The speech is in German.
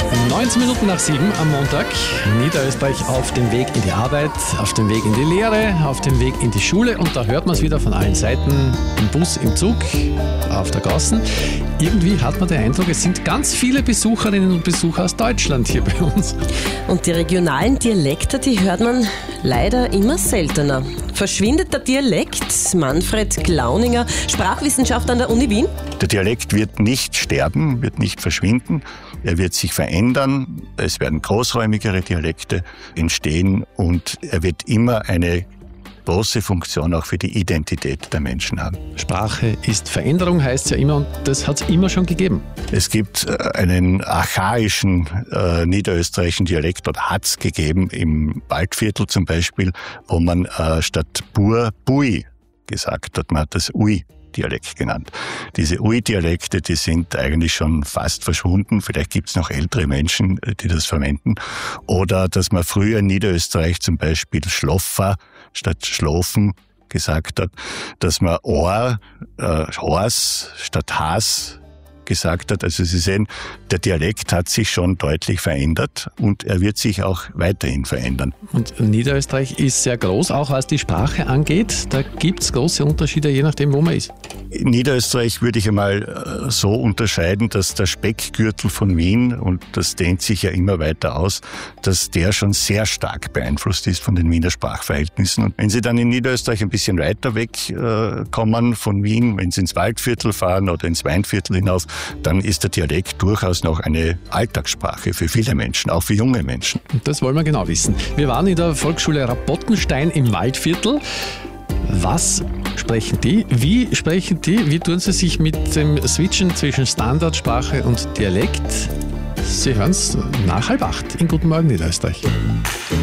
19 Minuten nach 7 am Montag. Niederösterreich auf dem Weg in die Arbeit, auf dem Weg in die Lehre, auf dem Weg in die Schule. Und da hört man es wieder von allen Seiten. Im Bus, im Zug, auf der Gasse. Irgendwie hat man den Eindruck, es sind ganz viele Besucherinnen und Besucher aus Deutschland hier bei uns. Und die regionalen Dialekte, die hört man leider immer seltener. Verschwindet der Dialekt? Manfred Glauninger, Sprachwissenschaftler an der Uni Wien. Der Dialekt wird nicht sterben, wird nicht verschwinden. Er wird sich verändern. Es werden großräumigere Dialekte entstehen und er wird immer eine große Funktion auch für die Identität der Menschen haben. Sprache ist Veränderung, heißt es ja immer, und das hat es immer schon gegeben. Es gibt einen archaischen niederösterreichischen Dialekt, oder hat es gegeben, im Waldviertel zum Beispiel, wo man statt Bur, Bui gesagt hat. Man hat das Ui-Dialekt genannt. Diese Ui-Dialekte, die sind eigentlich schon fast verschwunden. Vielleicht gibt es noch ältere Menschen, die das verwenden. Oder dass man früher in Niederösterreich zum Beispiel Schloffer statt Schlofen gesagt hat, dass man Hors statt Has gesagt hat. Also Sie sehen, der Dialekt hat sich schon deutlich verändert und er wird sich auch weiterhin verändern. Und Niederösterreich ist sehr groß, auch was die Sprache angeht. Da gibt es große Unterschiede, je nachdem, wo man ist. In Niederösterreich würde ich einmal so unterscheiden, dass der Speckgürtel von Wien, und das dehnt sich ja immer weiter aus, dass der schon sehr stark beeinflusst ist von den Wiener Sprachverhältnissen. Und wenn Sie dann in Niederösterreich ein bisschen weiter weg kommen von Wien, wenn Sie ins Waldviertel fahren oder ins Weinviertel hinauf, dann ist der Dialekt durchaus noch eine Alltagssprache für viele Menschen, auch für junge Menschen. Das wollen wir genau wissen. Wir waren in der Volksschule Rapottenstein im Waldviertel. Was sprechen die? Wie sprechen die? Wie tun sie sich mit dem Switchen zwischen Standardsprache und Dialekt? Sie hören es nach 7:30 in Guten Morgen Niederösterreich.